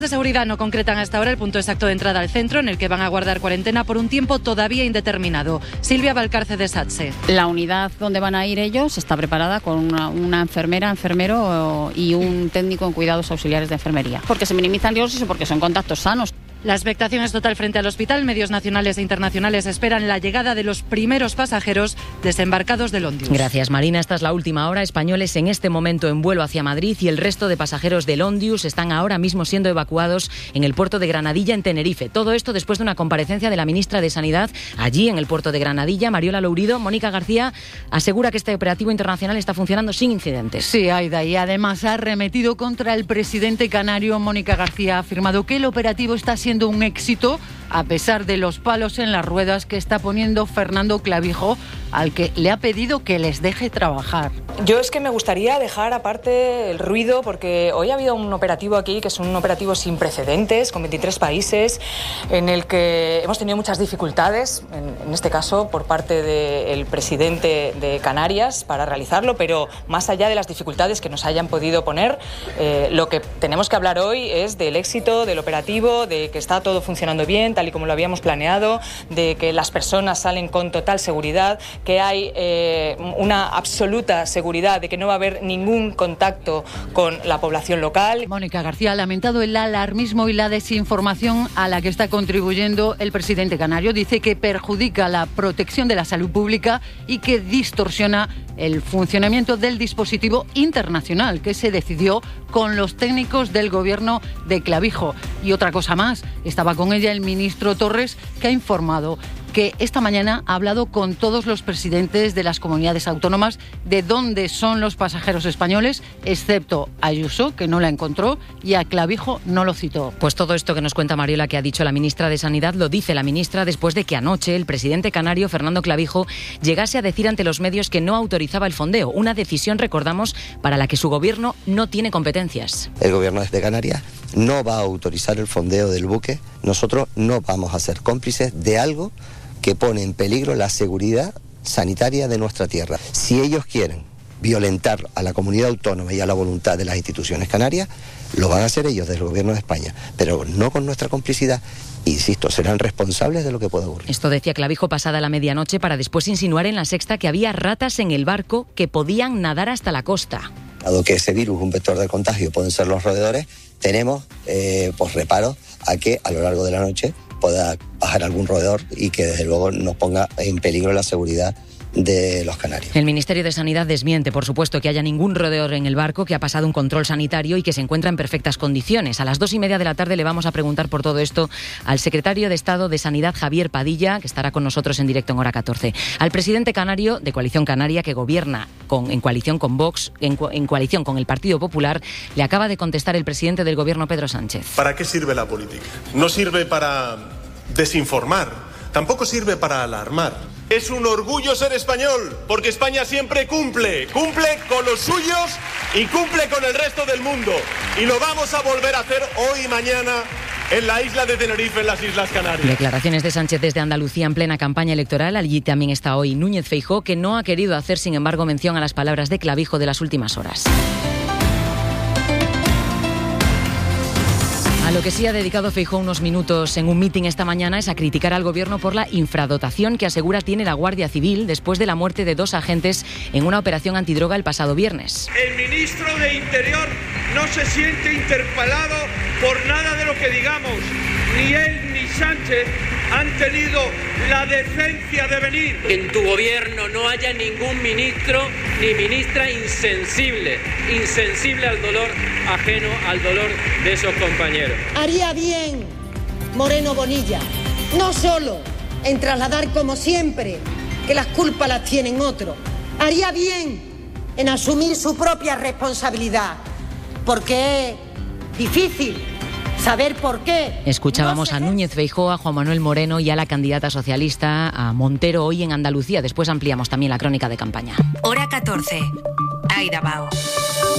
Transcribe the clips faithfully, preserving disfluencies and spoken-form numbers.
De seguridad no concretan hasta ahora el punto exacto de entrada al centro, en el que van a guardar cuarentena por un tiempo todavía indeterminado. Silvia Valcarce de SATSE. La unidad donde van a ir ellos está preparada con una, una enfermera, enfermero y un técnico en cuidados auxiliares de enfermería. Porque se minimizan riesgos y porque son contactos sanos. La expectación es total frente al hospital. Medios nacionales e internacionales esperan la llegada de los primeros pasajeros desembarcados del Ondius. Gracias, Marina. Esta es la última hora. Españoles en este momento en vuelo hacia Madrid y el resto de pasajeros del Ondius están ahora mismo siendo evacuados en el puerto de Granadilla, en Tenerife. Todo esto después de una comparecencia de la ministra de Sanidad allí en el puerto de Granadilla, Mariola Lourido. Mónica García asegura que este operativo internacional está funcionando sin incidentes. Sí, Aida, y además ha arremetido contra el presidente canario. Mónica García ha afirmado que el operativo está siendo un éxito a pesar de los palos en las ruedas que está poniendo Fernando Clavijo, al que le ha pedido que les deje trabajar. Yo es que me gustaría dejar aparte el ruido, porque hoy ha habido un operativo aquí que es un operativo sin precedentes, con veintitrés países, en el que hemos tenido muchas dificultades, en, en este caso por parte del presidente de Canarias para realizarlo, pero más allá de las dificultades que nos hayan podido poner, eh, lo que tenemos que hablar hoy es del éxito del operativo, de que está todo funcionando bien, tal y como lo habíamos planeado, de que las personas salen con total seguridad, que hay eh, una absoluta seguridad de que no va a haber ningún contacto con la población local. Mónica García ha lamentado el alarmismo y la desinformación a la que está contribuyendo el presidente canario. Dice que perjudica la protección de la salud pública y que distorsiona el funcionamiento del dispositivo internacional que se decidió con los técnicos del gobierno de Clavijo. Y otra cosa más, estaba con ella el ministro Torres, que ha informado que esta mañana ha hablado con todos los presidentes de las comunidades autónomas de dónde son los pasajeros españoles, excepto a Ayuso, que no la encontró, y a Clavijo no lo citó. Pues todo esto que nos cuenta Mariola, que ha dicho la ministra de Sanidad, lo dice la ministra después de que anoche el presidente canario, Fernando Clavijo, llegase a decir ante los medios que no autorizaba el fondeo. Una decisión, recordamos, para la que su gobierno no tiene competencias. El gobierno de Canarias no va a autorizar el fondeo del buque. Nosotros no vamos a ser cómplices de algo que pone en peligro la seguridad sanitaria de nuestra tierra. Si ellos quieren violentar a la comunidad autónoma y a la voluntad de las instituciones canarias, lo van a hacer ellos desde el gobierno de España, pero no con nuestra complicidad. Insisto, serán responsables de lo que pueda ocurrir. Esto decía Clavijo pasada la medianoche, para después insinuar en La Sexta que había ratas en el barco que podían nadar hasta la costa. Dado que ese virus, un vector de contagio, pueden ser los roedores, tenemos eh, pues reparos a que a lo largo de la noche pueda bajar algún roedor y que desde luego nos ponga en peligro la seguridad de los canarios. El Ministerio de Sanidad desmiente, por supuesto, que haya ningún roedor en el barco, que ha pasado un control sanitario y que se encuentra en perfectas condiciones. A las dos y media de la tarde le vamos a preguntar por todo esto al secretario de Estado de Sanidad, Javier Padilla, que estará con nosotros en directo en Hora catorce. Al presidente canario de Coalición Canaria, que gobierna con, en coalición con Vox, en, en coalición con el Partido Popular, le acaba de contestar el presidente del Gobierno, Pedro Sánchez. ¿Para qué sirve la política? No sirve para desinformar, tampoco sirve para alarmar. Es un orgullo ser español, porque España siempre cumple, cumple con los suyos y cumple con el resto del mundo. Y lo vamos a volver a hacer hoy y mañana en la isla de Tenerife, en las Islas Canarias. Declaraciones de Sánchez desde Andalucía en plena campaña electoral. Allí también está hoy Núñez Feijóo, que no ha querido hacer, sin embargo, mención a las palabras de Clavijo de las últimas horas. A lo que sí ha dedicado Feijóo unos minutos en un mitin esta mañana es a criticar al Gobierno por la infradotación que asegura tiene la Guardia Civil después de la muerte de dos agentes en una operación antidroga el pasado viernes. El ministro de Interior no se siente interpelado por nada de lo que digamos. Ni él ni Sánchez han tenido la decencia de venir. En tu gobierno no haya ningún ministro ni ministra insensible, insensible al dolor ajeno, al dolor de esos compañeros. Haría bien Moreno Bonilla, no solo en trasladar como siempre que las culpas las tienen otros, haría bien en asumir su propia responsabilidad, porque es difícil saber por qué. Escuchábamos no a Núñez Feijóo, a Juan Manuel Moreno y a la candidata socialista, a Montero, hoy en Andalucía. Después ampliamos también la crónica de campaña. Hora catorce. Aida Bao.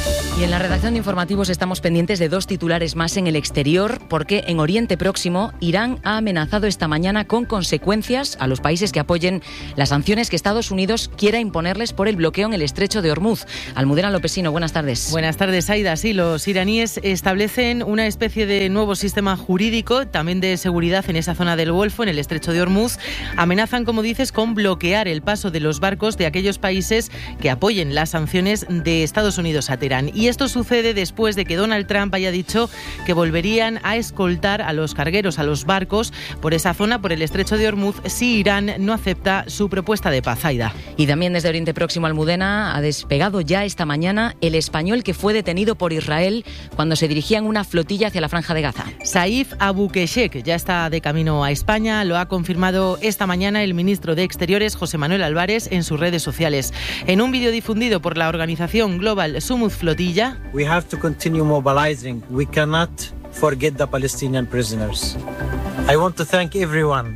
Y en la redacción de informativos estamos pendientes de dos titulares más en el exterior, porque en Oriente Próximo Irán ha amenazado esta mañana con consecuencias a los países que apoyen las sanciones que Estados Unidos quiera imponerles por el bloqueo en el estrecho de Hormuz. Almudena Lopesino, buenas tardes. Buenas tardes, Aida. Sí, los iraníes establecen una especie de nuevo sistema jurídico, también de seguridad en esa zona del Golfo, en el estrecho de Hormuz. Amenazan, como dices, con bloquear el paso de los barcos de aquellos países que apoyen las sanciones de Estados Unidos a Teherán. Y esto sucede después de que Donald Trump haya dicho que volverían a escoltar a los cargueros, a los barcos, por esa zona, por el estrecho de Hormuz, si Irán no acepta su propuesta de paz. Aida. Y también desde Oriente Próximo, Almudena, ha despegado ya esta mañana el español que fue detenido por Israel cuando se dirigía en una flotilla hacia la Franja de Gaza. Saif Abukeshek ya está de camino a España, lo ha confirmado esta mañana el ministro de Exteriores, José Manuel Álvarez, en sus redes sociales. En un vídeo difundido por la organización Global Sumud Flotilla, We have to continue mobilizing. We cannot forget the Palestinian prisoners. I want to thank everyone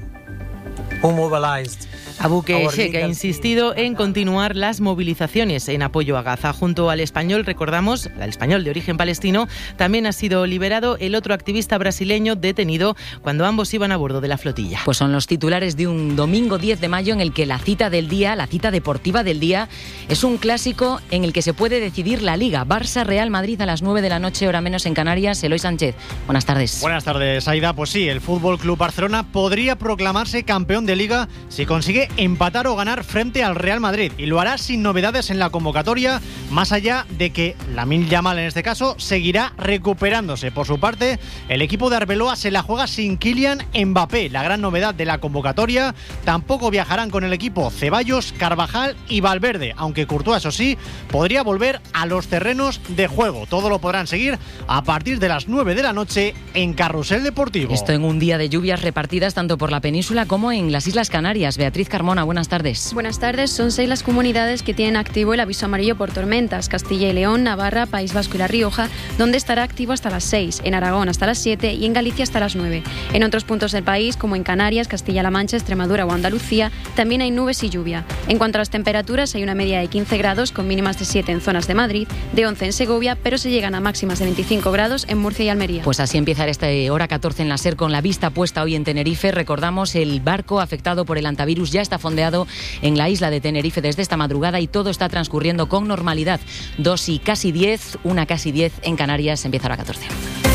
who mobilized. Abukeshek ha insistido en continuar las movilizaciones en apoyo a Gaza. Junto al español, recordamos, al español de origen palestino, también ha sido liberado el otro activista brasileño detenido cuando ambos iban a bordo de la flotilla. Pues son los titulares de un domingo diez de mayo en el que la cita del día, la cita deportiva del día, es un clásico en el que se puede decidir la Liga. Barça-Real Madrid a las nueve de la noche, hora menos en Canarias. Eloy Sánchez, buenas tardes. Buenas tardes, Aida. Pues sí, el Fútbol Club Barcelona podría proclamarse campeón de Liga si consigue empatar o ganar frente al Real Madrid, y lo hará sin novedades en la convocatoria, más allá de que Lamine Yamal en este caso seguirá recuperándose. Por su parte, el equipo de Arbeloa se la juega sin Kylian Mbappé, la gran novedad de la convocatoria. Tampoco viajarán con el equipo Ceballos, Carvajal y Valverde, aunque Courtois, eso sí, podría volver a los terrenos de juego. Todo lo podrán seguir a partir de las nueve de la noche en Carrusel Deportivo. Esto en un día de lluvias repartidas tanto por la península como en las Islas Canarias. Beatriz Carmona, buenas tardes. Buenas tardes. Son seis las comunidades que tienen activo el aviso amarillo por tormentas: Castilla y León, Navarra, País Vasco y La Rioja, donde estará activo hasta las seis, en Aragón hasta las siete y en Galicia hasta las nueve. En otros puntos del país, como en Canarias, Castilla-La Mancha, Extremadura o Andalucía, también hay nubes y lluvia. En cuanto a las temperaturas, hay una media de quince grados con mínimas de siete en zonas de Madrid, de once en Segovia, pero se llegan a máximas de veinticinco grados en Murcia y Almería. Pues así empieza esta hora catorce en la SER, con la vista puesta hoy en Tenerife. Recordamos, el barco afectado por el antivirus ya está fondeado en la isla de Tenerife desde esta madrugada y todo está transcurriendo con normalidad. Dos y casi diez, una casi diez en Canarias. Empieza hora catorce.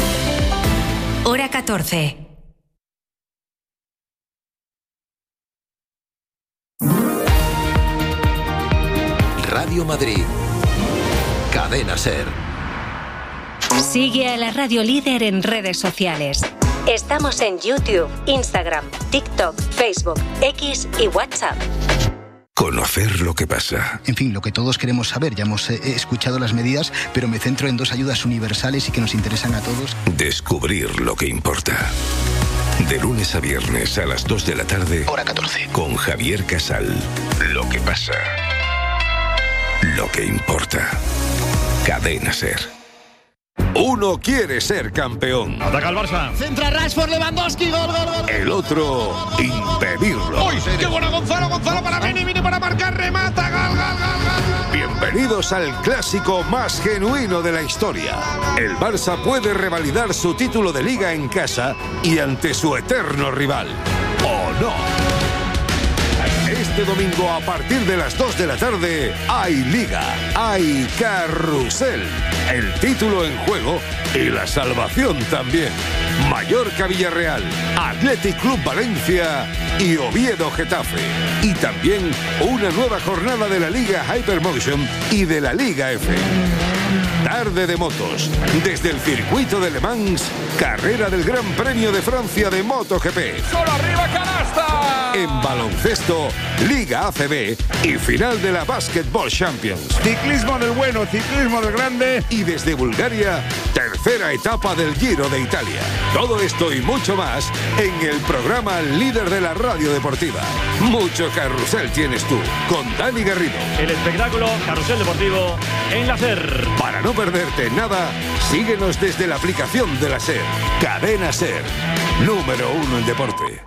Hora catorce. Radio Madrid. Cadena SER. Sigue a la radio líder en redes sociales. Estamos en YouTube, Instagram, TikTok, Facebook, X y WhatsApp. Conocer lo que pasa. En fin, lo que todos queremos saber. Ya hemos eh, escuchado las medidas, pero me centro en dos ayudas universales y que nos interesan a todos. Descubrir lo que importa. De lunes a viernes a las dos de la tarde. Hora catorce. Con Javier Casal. Lo que pasa. Lo que importa. Cadena SER. Uno quiere ser campeón. Ataca el Barça. Centra Rashford, Lewandowski, gol, gol, gol. El otro, impedirlo. ¡Uy, qué bueno Gonzalo! Gonzalo para Vini, Vini para marcar, remata, gol, gol, gol, gol. Bienvenidos al clásico más genuino de la historia. El Barça puede revalidar su título de Liga en casa y ante su eterno rival. ¿O no? Este domingo a partir de las dos de la tarde hay Liga, hay Carrusel, el título en juego y la salvación también. Mallorca Villarreal, Athletic Club Valencia y Oviedo Getafe. Y también una nueva jornada de la Liga Hypermotion y de la Liga F. Tarde de motos, desde el circuito de Le Mans, carrera del Gran Premio de Francia de MotoGP. ¡Solo arriba, canasta! En baloncesto, Liga A C B y final de la Basketball Champions. Ciclismo del bueno, ciclismo del grande. Y desde Bulgaria, tercera etapa del Giro de Italia. Todo esto y mucho más en el programa líder de la radio deportiva. Mucho carrusel tienes tú, con Dani Garrido. El espectáculo Carrusel Deportivo en la SER. Para no perderte nada, síguenos desde la aplicación de la SER. Cadena SER, número uno en deporte.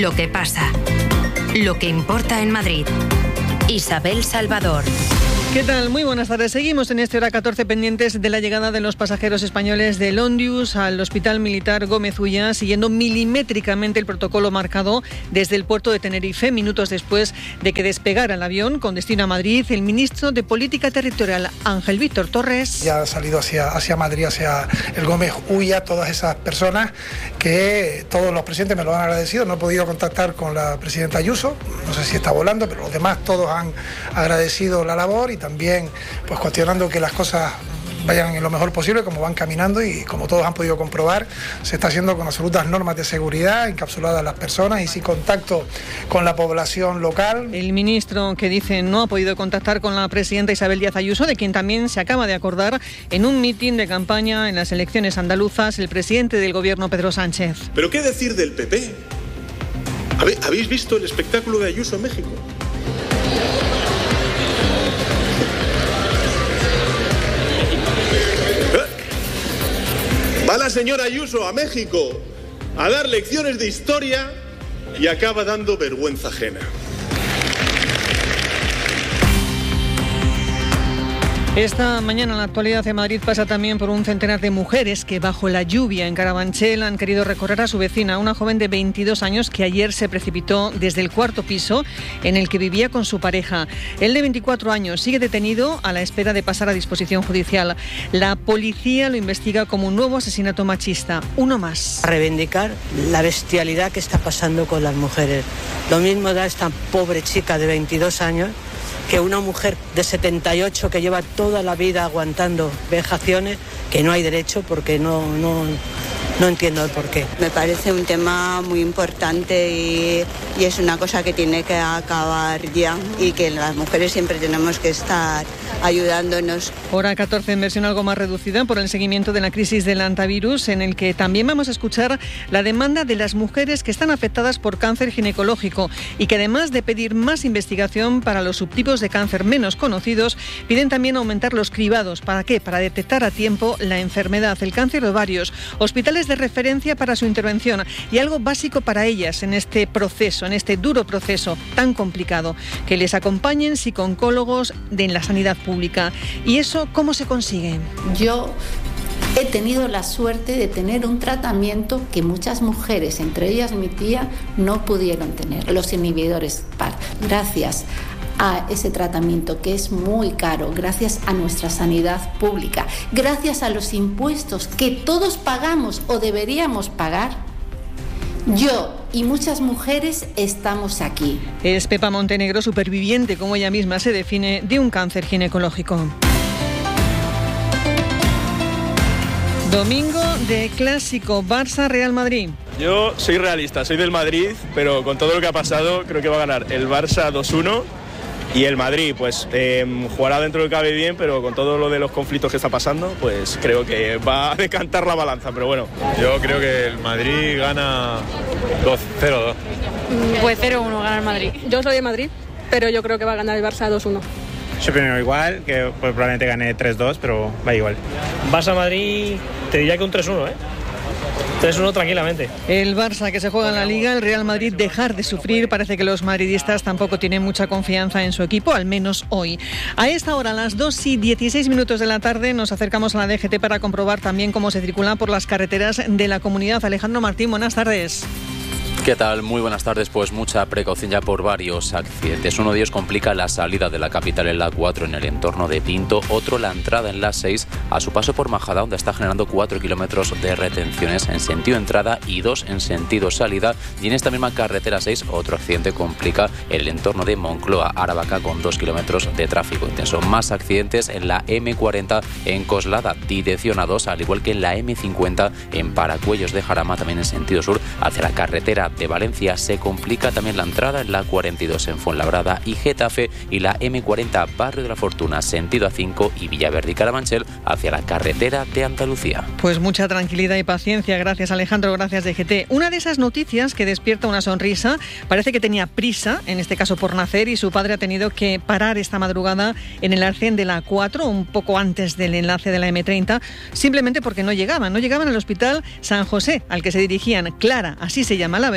lo que pasa. Lo que importa en Madrid. Isabel Salvador. ¿Qué tal? Muy buenas tardes. Seguimos en este hora catorce pendientes de la llegada de los pasajeros españoles del Ondius al Hospital Militar Gómez Ulla, siguiendo milimétricamente el protocolo marcado desde el puerto de Tenerife, minutos después de que despegara el avión con destino a Madrid. El ministro de Política Territorial, Ángel Víctor Torres. Ya ha salido hacia, hacia Madrid, hacia el Gómez Ulla, todas esas personas que todos los presidentes me lo han agradecido. No he podido contactar con la presidenta Ayuso, no sé si está volando, pero los demás todos han agradecido la labor y también pues cuestionando que las cosas vayan en lo mejor posible, como van caminando, y como todos han podido comprobar, se está haciendo con absolutas normas de seguridad, encapsuladas las personas y sin contacto con la población local. El ministro, que dice no ha podido contactar con la presidenta Isabel Díaz Ayuso, de quien también se acaba de acordar en un mitin de campaña en las elecciones andaluzas el presidente del gobierno, Pedro Sánchez. ¿Pero qué decir del P P? ¿Habéis visto el espectáculo de Ayuso en México? Va la señora Ayuso a México a dar lecciones de historia y acaba dando vergüenza ajena. Esta mañana la actualidad de Madrid pasa también por un centenar de mujeres que bajo la lluvia en Carabanchel han querido recorrer a su vecina, una joven de veintidós años que ayer se precipitó desde el cuarto piso en el que vivía con su pareja. Él, de veinticuatro años, sigue detenido a la espera de pasar a disposición judicial. La policía lo investiga como un nuevo asesinato machista, uno más. A reivindicar la bestialidad que está pasando con las mujeres. Lo mismo da esta pobre chica de veintidós años que una mujer de setenta y ocho que lleva toda la vida aguantando vejaciones, que no hay derecho porque no, no, no entiendo el porqué. Me parece un tema muy importante y, y es una cosa que tiene que acabar ya, y que las mujeres siempre tenemos que estar ayudándonos. Hora catorce en versión algo más reducida por el seguimiento de la crisis del hantavirus, en el que también vamos a escuchar la demanda de las mujeres que están afectadas por cáncer ginecológico y que, además de pedir más investigación para los subtipos de cáncer menos conocidos, piden también aumentar los cribados. ¿Para qué? Para detectar a tiempo la enfermedad, el cáncer de ovarios, hospitales de referencia para su intervención y algo básico para ellas en este proceso, en este duro proceso tan complicado, que les acompañen psicooncólogos de en la sanidad pública. ¿Y eso cómo se consigue? Yo he tenido la suerte de tener un tratamiento que muchas mujeres, entre ellas mi tía, no pudieron tener, los inhibidores P A R. Gracias a ese tratamiento que es muy caro, gracias a nuestra sanidad pública, gracias a los impuestos que todos pagamos o deberíamos pagar, yo y muchas mujeres estamos aquí. Es Pepa Montenegro, superviviente, como ella misma se define, de un cáncer ginecológico. Domingo de clásico, Barça-Real Madrid. Yo soy realista, soy del Madrid, pero con todo lo que ha pasado creo que va a ganar el Barça dos uno. Y el Madrid, pues eh, jugará dentro de lo que cabe bien, pero con todo lo de los conflictos que está pasando, pues creo que va a decantar la balanza, pero bueno. Yo creo que el Madrid gana dos cero dos. Pues cero uno gana el Madrid. Yo soy de Madrid, pero yo creo que va a ganar el Barça dos uno. Yo opino igual, que pues, probablemente gane tres dos, pero va igual. Barça-Madrid, te diría que un tres uno, ¿eh? tres uno tranquilamente. El Barça, que se juega en la Liga, el Real Madrid dejar de sufrir. Parece que los madridistas tampoco tienen mucha confianza en su equipo, al menos hoy. A esta hora, a las dos y dieciséis minutos de la tarde, nos acercamos a la D G T para comprobar también cómo se circula por las carreteras de la comunidad. Alejandro Martín, buenas tardes. ¿Qué tal? Muy buenas tardes. Pues mucha precaución ya por varios accidentes. Uno de ellos complica la salida de la capital en la cuatro en el entorno de Pinto. Otro, la entrada en la seis a su paso por Majada, donde está generando cuatro kilómetros de retenciones en sentido entrada y dos en sentido salida. Y en esta misma carretera seis, otro accidente complica el entorno de Moncloa, Aravaca, con dos kilómetros de tráfico intenso. Más accidentes en la eme cuarenta en Coslada, dirección a dos, al igual que en la eme cincuenta en Paracuellos de Jarama, también en sentido sur, hacia la carretera de Valencia. Se complica también la entrada en la cuarenta y dos en Fuenlabrada y Getafe, y la eme cuarenta Barrio de la Fortuna, sentido a cinco, y Villaverde y Carabanchel hacia la carretera de Andalucía. Pues mucha tranquilidad y paciencia. Gracias, Alejandro, gracias, D G T. Una de esas noticias que despierta una sonrisa, parece que tenía prisa, en este caso por nacer, y su padre ha tenido que parar esta madrugada en el arcén de la cuatro, un poco antes del enlace de la eme treinta, simplemente porque no llegaban, no llegaban al hospital San José, al que se dirigían. Clara, así se llama la bebé,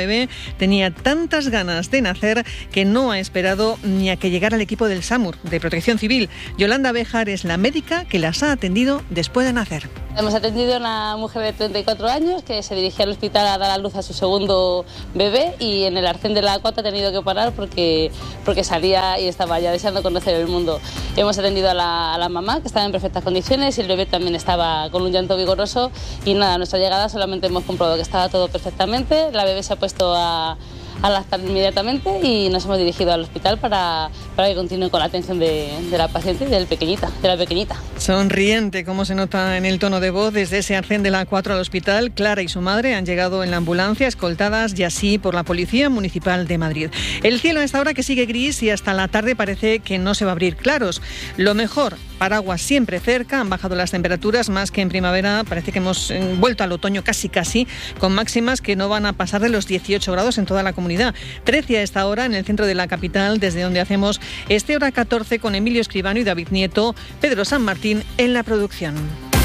bebé tenía tantas ganas de nacer que no ha esperado ni a que llegara el equipo del SAMUR, de Protección Civil. Yolanda Béjar es la médica que las ha atendido después de nacer. Hemos atendido a una mujer de treinta y cuatro años que se dirigía al hospital a dar a luz a su segundo bebé y en el arcén de la A cuatro ha tenido que parar porque, porque salía y estaba ya deseando conocer el mundo. Hemos atendido a la, a la mamá, que estaba en perfectas condiciones, y el bebé también estaba con un llanto vigoroso, y nada, a nuestra llegada solamente hemos comprobado que estaba todo perfectamente. La bebé se ha puesto a, a lactar inmediatamente y nos hemos dirigido al hospital para, para que continúe con la atención de, de la paciente y del pequeñita, de la pequeñita. Sonriente, como se nota en el tono de voz, desde ese arcén de la A cuatro al hospital. Clara y su madre han llegado en la ambulancia, escoltadas y así por la Policía Municipal de Madrid. El cielo a esta hora que sigue gris y hasta la tarde parece que no se va a abrir claros. Lo mejor, paraguas siempre cerca, han bajado las temperaturas más que en primavera, parece que hemos vuelto al otoño casi casi, con máximas que no van a pasar de los dieciocho grados en toda la comunidad. trece a esta hora en el centro de la capital, desde donde hacemos este Hora catorce con Emilio Escribano y David Nieto, Pedro San Martín en la producción.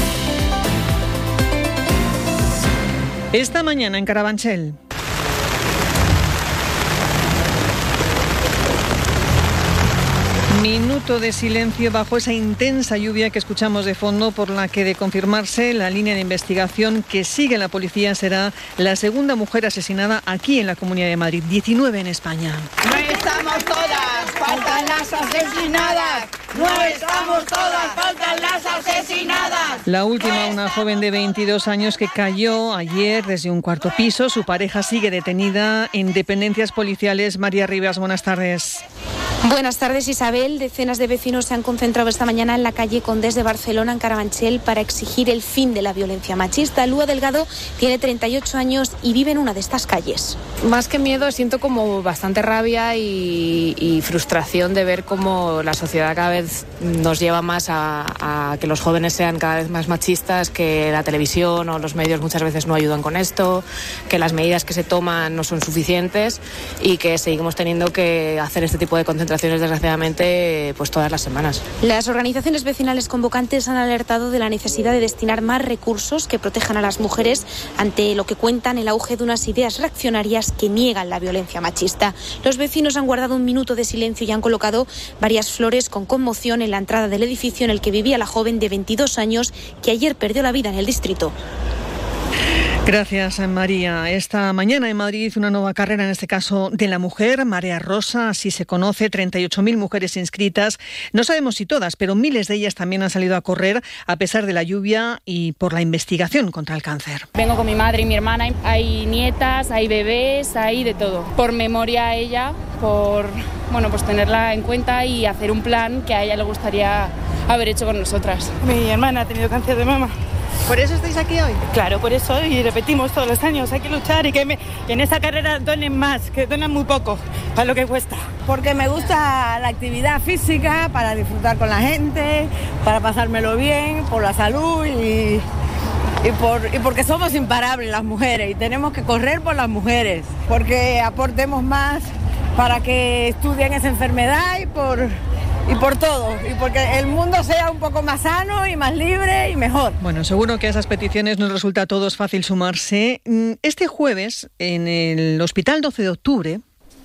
Esta mañana en Carabanchel. Minuto de silencio bajo esa intensa lluvia que escuchamos de fondo, por la que, de confirmarse la línea de investigación que sigue la policía, será la segunda mujer asesinada aquí en la Comunidad de Madrid, diecinueve en España. No estamos todas, faltan las asesinadas. No estamos todas, faltan las asesinadas. La última, una joven de veintidós años que cayó ayer desde un cuarto piso. Su pareja sigue detenida en dependencias policiales. María Rivas, buenas tardes. Buenas tardes, Isabel. Decenas de vecinos se han concentrado esta mañana en la calle Condés de Barcelona, en Carabanchel, para exigir el fin de la violencia machista. Lua Delgado tiene treinta y ocho años y vive en una de estas calles. Más que miedo, siento como bastante rabia y, y frustración de ver cómo la sociedad cada vez nos lleva más a, a que los jóvenes sean cada vez más machistas, que la televisión o los medios muchas veces no ayudan con esto, que las medidas que se toman no son suficientes y que seguimos teniendo que hacer este tipo de concentraciones, desgraciadamente, pues todas las semanas. Las organizaciones vecinales convocantes han alertado de la necesidad de destinar más recursos que protejan a las mujeres ante lo que cuentan el auge de unas ideas reaccionarias que niegan la violencia machista. Los vecinos han guardado un minuto de silencio y han colocado varias flores con conmoción en la entrada del edificio en el que vivía la joven de veintidós años que ayer perdió la vida en el distrito. Gracias, María. Esta mañana en Madrid una nueva carrera, en este caso de la mujer, Marea Rosa, así se conoce, treinta y ocho mil mujeres inscritas. No sabemos si todas, pero miles de ellas también han salido a correr a pesar de la lluvia y por la investigación contra el cáncer. Vengo con mi madre y mi hermana, hay nietas, hay bebés, hay de todo. Por memoria a ella, por bueno, pues tenerla en cuenta y hacer un plan que a ella le gustaría haber hecho con nosotras. Mi hermana ha tenido cáncer de mama. ¿Por eso estáis aquí hoy? Claro, por eso, y repetimos todos los años, hay que luchar y que, me, que en esta carrera donen más, que donen muy poco, para lo que cuesta. Porque me gusta la actividad física, para disfrutar con la gente, para pasármelo bien, por la salud y, y, por, y porque somos imparables las mujeres y tenemos que correr por las mujeres, porque aportemos más para que estudien esa enfermedad y por... Y por todo, y porque el mundo sea un poco más sano y más libre y mejor. Bueno, seguro que a esas peticiones nos resulta a todos fácil sumarse. Este jueves, en el Hospital doce de octubre,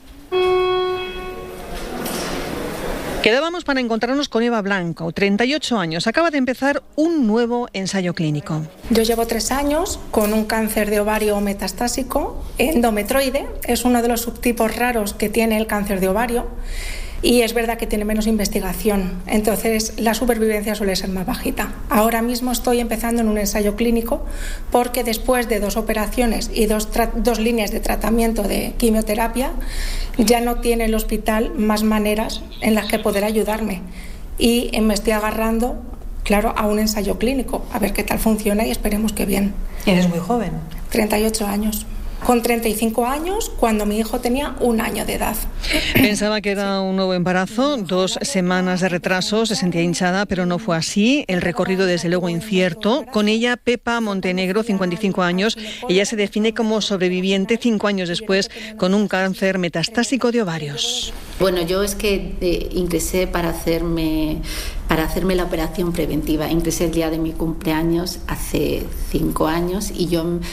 quedábamos para encontrarnos con Eva Blanco, treinta y ocho años. Acaba de empezar un nuevo ensayo clínico. Yo llevo tres años con un cáncer de ovario metastásico, endometroide. Es uno de los subtipos raros que tiene el cáncer de ovario. Y es verdad que tiene menos investigación, entonces la supervivencia suele ser más bajita. Ahora mismo estoy empezando en un ensayo clínico porque después de dos operaciones y dos, dos líneas de tratamiento de quimioterapia ya no tiene el hospital más maneras en las que poder ayudarme. Y me estoy agarrando, claro, a un ensayo clínico, a ver qué tal funciona y esperemos que bien. ¿Eres muy joven? treinta y ocho años. Con treinta y cinco años, cuando mi hijo tenía un año de edad. Pensaba que era un nuevo embarazo, dos semanas de retraso, se sentía hinchada, pero no fue así. El recorrido, desde luego, incierto. Con ella, Pepa Montenegro, cincuenta y cinco años. Ella se define como sobreviviente cinco años después con un cáncer metastásico de ovarios. Bueno, yo es que eh, ingresé para hacerme, para hacerme la operación preventiva. Ingresé el día de mi cumpleaños hace cinco años y yo...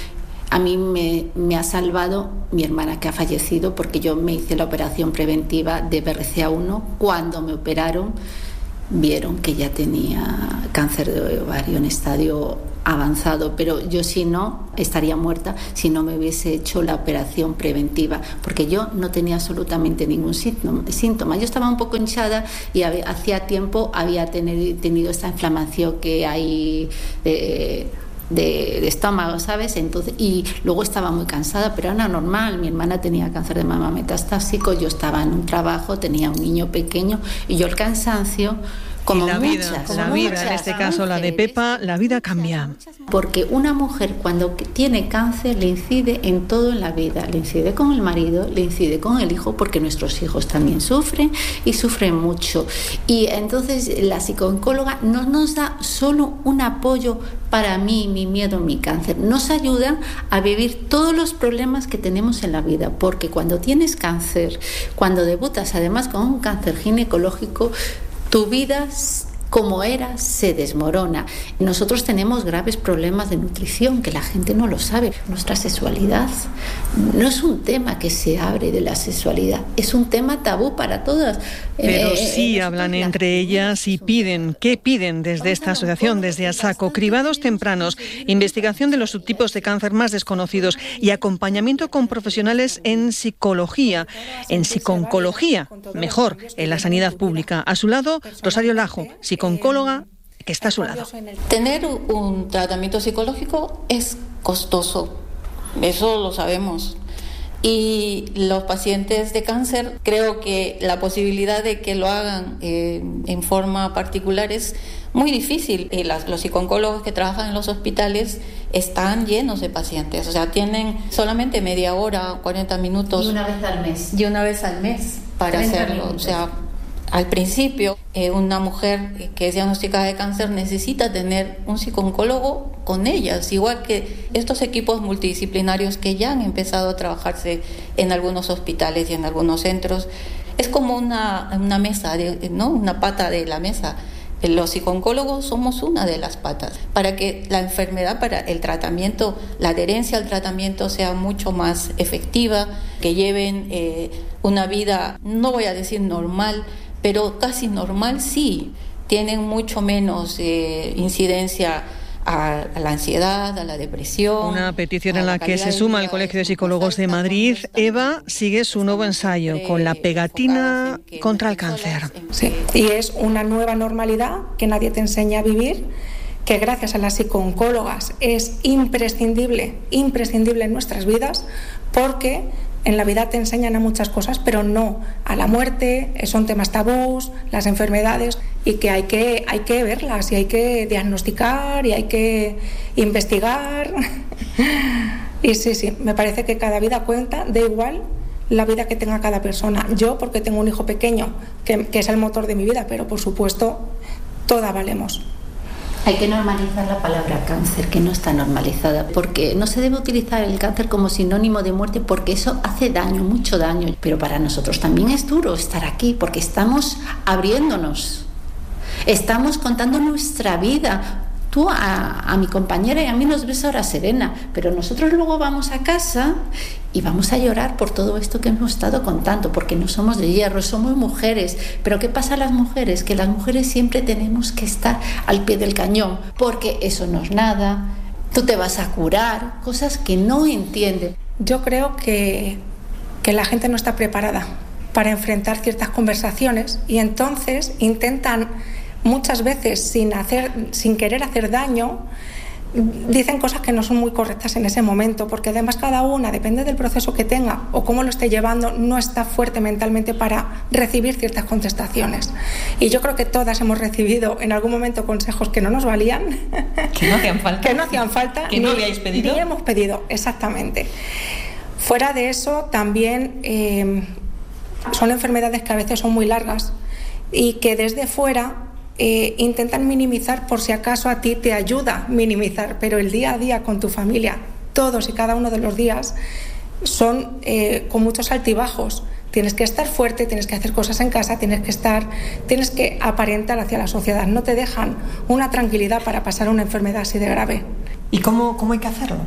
A mí me, me ha salvado mi hermana, que ha fallecido, porque yo me hice la operación preventiva de B R C A uno. Cuando me operaron, vieron que ya tenía cáncer de ovario en estadio avanzado, pero yo si no, estaría muerta si no me hubiese hecho la operación preventiva, porque yo no tenía absolutamente ningún síntoma. Yo estaba un poco hinchada y había, hacía tiempo había tener, tenido esta inflamación que hay de... De, de estómago, ¿sabes? Entonces, y luego estaba muy cansada, pero era normal. Mi hermana tenía cáncer de mama metastásico, yo estaba en un trabajo, tenía un niño pequeño y yo el cansancio, como y la muchas, vida, como la vida, muchas, en este caso la de Pepa, la vida cambia. Porque una mujer cuando tiene cáncer le incide en todo en la vida, le incide con el marido, le incide con el hijo, porque nuestros hijos también sufren y sufren mucho. Y entonces la psicooncóloga no nos da solo un apoyo para mí, mi miedo, mi cáncer, nos ayuda a vivir todos los problemas que tenemos en la vida, porque cuando tienes cáncer, cuando debutas además con un cáncer ginecológico, tu vida como era se desmorona. Nosotros tenemos graves problemas de nutrición que la gente no lo sabe. Nuestra sexualidad no es un tema que se abre de la sexualidad, es un tema tabú para todas. Pero eh, sí eh, hablan entre ellas y piden, ¿qué piden desde esta asociación, desde ASACO? Cribados tempranos, investigación de los subtipos de cáncer más desconocidos y acompañamiento con profesionales en psicología, en psiconcología, mejor, en la sanidad pública. A su lado, Rosario Lajo, psicooncóloga, que está a su lado. Tener un tratamiento psicológico es costoso, eso lo sabemos. Y los pacientes de cáncer, creo que la posibilidad de que lo hagan eh, en forma particular es muy difícil. Y las, los psicooncólogos que trabajan en los hospitales están llenos de pacientes, o sea, tienen solamente media hora, cuarenta minutos. Y una vez al mes. Y una vez al mes para hacerlo, minutos. O sea... Al principio, eh, una mujer que es diagnosticada de cáncer necesita tener un psicooncólogo con ellas, igual que estos equipos multidisciplinarios que ya han empezado a trabajarse en algunos hospitales y en algunos centros. Es como una, una mesa, de, ¿no? Una pata de la mesa. Los psicooncólogos somos una de las patas para que la enfermedad, para el tratamiento, la adherencia al tratamiento sea mucho más efectiva, que lleven eh, una vida, no voy a decir normal, pero casi normal sí, tienen mucho menos eh, incidencia a, a la ansiedad, a la depresión. Una petición en la que se suma el Colegio de Psicólogos de Madrid. Eva sigue su nuevo ensayo con la pegatina contra el cáncer. Sí, y es una nueva normalidad que nadie te enseña a vivir, que gracias a las psicooncólogas es imprescindible, imprescindible en nuestras vidas, porque en la vida te enseñan a muchas cosas, pero no a la muerte, son temas tabús, las enfermedades, y que hay que, hay que verlas y hay que diagnosticar y hay que investigar. Y sí, sí, me parece que cada vida cuenta, da igual la vida que tenga cada persona. Yo, porque tengo un hijo pequeño, que, que es el motor de mi vida, pero por supuesto, todas valemos. Hay que normalizar la palabra cáncer, que no está normalizada, porque no se debe utilizar el cáncer como sinónimo de muerte, porque eso hace daño, mucho daño. Pero para nosotros también es duro estar aquí, porque estamos abriéndonos, estamos contando nuestra vida. Tú a, a mi compañera y a mí nos ves ahora serena, pero nosotros luego vamos a casa y vamos a llorar por todo esto que hemos estado contando, porque no somos de hierro, somos mujeres. Pero ¿qué pasa a las mujeres? Que las mujeres siempre tenemos que estar al pie del cañón, porque eso no es nada, tú te vas a curar, cosas que no entienden. Yo creo que, que la gente no está preparada para enfrentar ciertas conversaciones y entonces intentan, muchas veces sin hacer, sin querer hacer daño, dicen cosas que no son muy correctas en ese momento, porque además cada una, depende del proceso que tenga o cómo lo esté llevando, no está fuerte mentalmente para recibir ciertas contestaciones. Y yo creo que todas hemos recibido en algún momento consejos que no nos valían, que no hacían falta, que no hacían falta, que no ni, habíais pedido, ni hemos pedido, exactamente. Fuera de eso, también eh, son enfermedades que a veces son muy largas y que desde fuera Eh, intentan minimizar por si acaso a ti te ayuda a minimizar, pero el día a día con tu familia, todos y cada uno de los días, son eh, con muchos altibajos. Tienes que estar fuerte, tienes que hacer cosas en casa, tienes que estar, tienes que aparentar hacia la sociedad. No te dejan una tranquilidad para pasar una enfermedad así de grave. ¿Y cómo, cómo hay que hacerlo?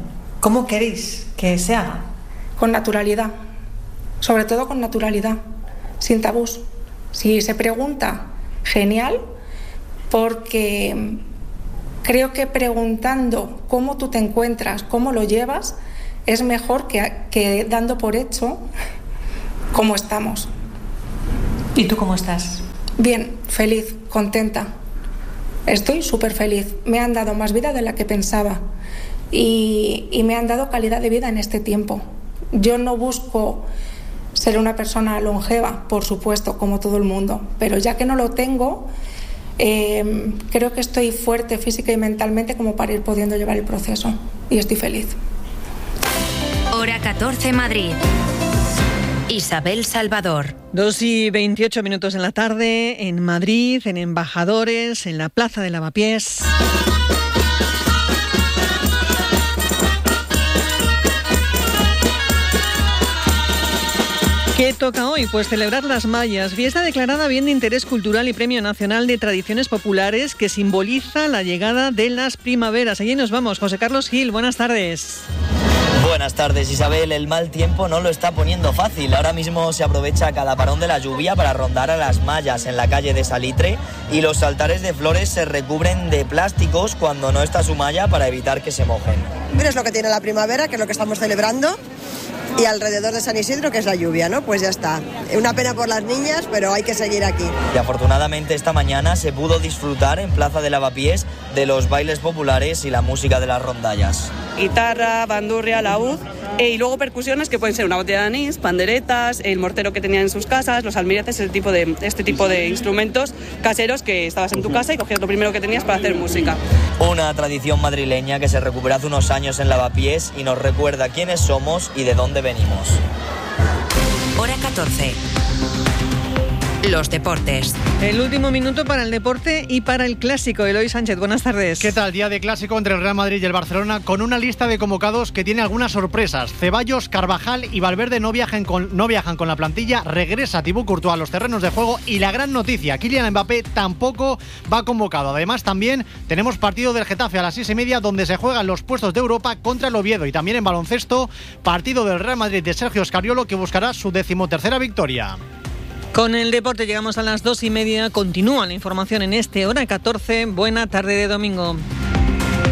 ¿Cómo queréis que se haga? Con naturalidad, sobre todo con naturalidad, sin tabús. Si se pregunta, genial, porque creo que preguntando cómo tú te encuentras, cómo lo llevas, es mejor que, que dando por hecho cómo estamos. ¿Y tú cómo estás? Bien, feliz, contenta. Estoy súper feliz. Me han dado más vida de la que pensaba y, y me han dado calidad de vida en este tiempo. Yo no busco ser una persona longeva, por supuesto, como todo el mundo, pero ya que no lo tengo, eh, creo que estoy fuerte física y mentalmente como para ir pudiendo llevar el proceso y estoy feliz. Hora catorce, Madrid. Isabel Salvador. dos y veintiocho minutos en la tarde, en Madrid, en Embajadores, en la Plaza de Lavapiés. ¿Qué toca hoy? Pues celebrar las Mallas, fiesta declarada bien de interés cultural y Premio Nacional de Tradiciones Populares que simboliza la llegada de las primaveras. Allí nos vamos. José Carlos Gil, buenas tardes. Buenas tardes, Isabel. El mal tiempo no lo está poniendo fácil. Ahora mismo se aprovecha cada parón de la lluvia para rondar a las mallas en la calle de Salitre y los altares de flores se recubren de plásticos cuando no está su malla para evitar que se mojen. Es lo que tiene la primavera, que es lo que estamos celebrando, y alrededor de San Isidro, que es la lluvia, ¿no? Pues ya está. Una pena por las niñas, pero hay que seguir aquí. Y afortunadamente esta mañana se pudo disfrutar en Plaza de Lavapiés de los bailes populares y la música de las rondallas. Guitarra, bandurria, laúd eh, y luego percusiones que pueden ser una botella de anís, panderetas, el mortero que tenían en sus casas, los almireces, el tipo de, este tipo de instrumentos caseros que estabas en tu casa y cogías lo primero que tenías para hacer música. Una tradición madrileña que se recuperó hace unos años en Lavapiés y nos recuerda quiénes somos y de dónde venimos. Hora catorce. Los deportes. El último minuto para el deporte y para el clásico. Eloy Sánchez, buenas tardes. ¿Qué tal? Día de clásico entre el Real Madrid y el Barcelona con una lista de convocados que tiene algunas sorpresas. Ceballos, Carvajal y Valverde no viajan con, no viajan con la plantilla. Regresa Thibaut Courtois a los terrenos de juego y la gran noticia, Kylian Mbappé tampoco va convocado. Además también tenemos partido del Getafe a las seis y media donde se juegan los puestos de Europa contra el Oviedo y también en baloncesto partido del Real Madrid de Sergio Scariolo que buscará su decimotercera victoria. Con el deporte llegamos a las dos y media. Continúa la información en este Hora catorce. Buena tarde de domingo.